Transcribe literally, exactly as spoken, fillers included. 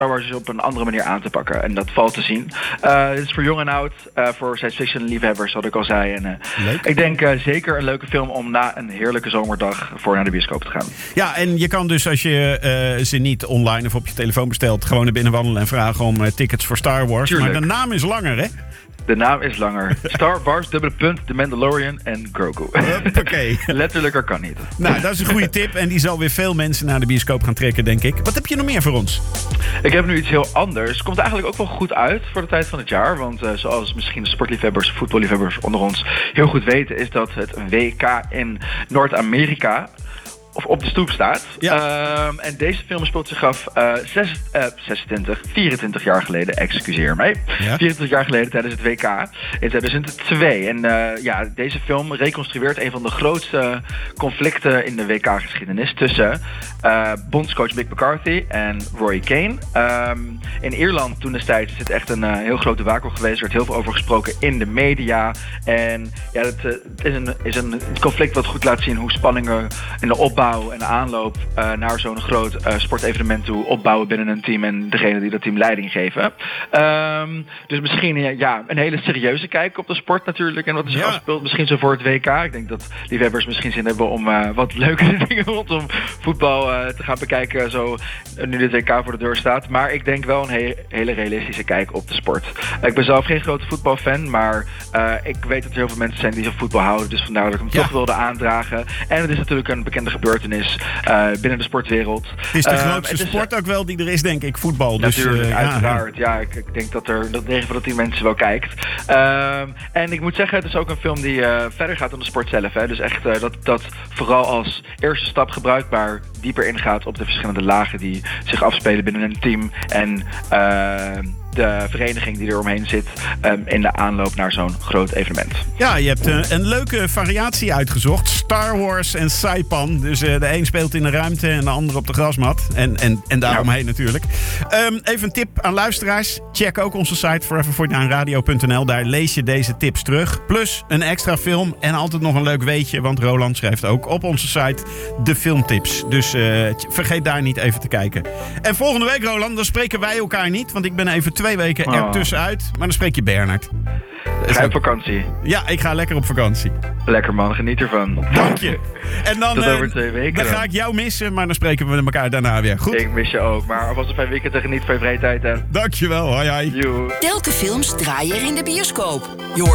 Star Wars is op een andere manier aan te pakken. En dat valt te zien. Uh, het is voor jong en oud, uh, voor science fiction liefhebbers, wat ik al zei. En, uh, ik denk uh, zeker een leuke film om na een heerlijke zomerdag voor naar de bioscoop te gaan. Ja, en je kan dus als je uh, ze niet online of op je telefoon bestelt, gewoon naar binnen wandelen en vragen om uh, tickets voor Star Wars. Tuurlijk. Maar de naam is langer, hè? De naam is langer. Star Wars, dubbele punt, The Mandalorian en Grogu. Oké. Letterlijker kan niet. Nou, dat is een goede tip. En die zal weer veel mensen naar de bioscoop gaan trekken, denk ik. Wat heb je nog meer voor ons? Ik heb nu iets heel anders. Komt eigenlijk ook wel goed uit voor de tijd van het jaar. Want uh, zoals misschien de sportliefhebbers, voetballiefhebbers onder ons heel goed weten, is dat het W K in Noord-Amerika of op de stoep staat. Ja. Um, en deze film speelt zich af uh, zes, uh, zesentwintig, vierentwintig jaar geleden, excuseer mij. Ja. vierentwintig jaar geleden tijdens het W K in tweeduizend twee. En uh, ja, deze film reconstrueert een van de grootste conflicten in de W K-geschiedenis tussen uh, bondscoach Mick McCarthy en Roy Keane. Um, in Ierland toen destijds is het echt een uh, heel groot debakel geweest. Er werd heel veel over gesproken in de media. En ja, het, uh, het is, een, is een conflict wat goed laat zien hoe spanningen in de opbouw en de aanloop uh, naar zo'n groot uh, sportevenement toe opbouwen binnen een team en degene die dat team leiding geven. Um, dus misschien ja, een hele serieuze kijk op de sport natuurlijk en wat er zich ja. afspeelt. Misschien zo voor het W K. Ik denk dat liefhebbers misschien zin hebben om uh, wat leukere dingen rondom voetbal uh, te gaan bekijken zo uh, nu dit W K voor de deur staat. Maar ik denk wel een he- hele realistische kijk op de sport. Uh, ik ben zelf geen grote voetbalfan, maar uh, ik weet dat er heel veel mensen zijn die van voetbal houden. Dus vandaar dat ik hem ja. toch wilde aandragen. En het is natuurlijk een bekende gebeurtenis Uh, binnen de sportwereld. Het is de grootste uh, het is, sport ook wel die er is, denk ik, voetbal. Natuurlijk, dus, uh, uiteraard. Ja, ja ik, ik denk dat er dat negen van de tien mensen wel kijkt. Uh, en ik moet zeggen, het is ook een film die uh, verder gaat dan de sport zelf. Hè. Dus echt uh, dat, dat vooral als eerste stap gebruikbaar dieper ingaat op de verschillende lagen die zich afspelen binnen een team. En uh, de vereniging die er omheen zit um, in de aanloop naar zo'n groot evenement. Ja, je hebt uh, een leuke variatie uitgezocht. Star Wars en Saipan. Dus uh, de een speelt in de ruimte en de ander op de grasmat. En, en, en daaromheen ja. natuurlijk. Um, even een tip aan luisteraars. Check ook onze site forever forty-nine radio punt n l. Daar lees je deze tips terug. Plus een extra film en altijd nog een leuk weetje. Want Roland schrijft ook op onze site de filmtips. Dus uh, vergeet daar niet even te kijken. En volgende week, Roland, dan spreken wij elkaar niet. Want ik ben even twee weken oh. ertussenuit. Maar dan spreek je Bernard. Ga je op vakantie? Ja, ik ga lekker op vakantie. Lekker man, geniet ervan. Dank je. En dan, Tot over uh, twee weken. Dan, dan ga ik jou missen, maar dan spreken we elkaar daarna weer. Goed? Ik mis je ook, maar alvast een fijn weekend en geniet van je vrije tijd. Hè. Dank je wel, hoi hoi. Joe. Welke films draai je er in de bioscoop? Je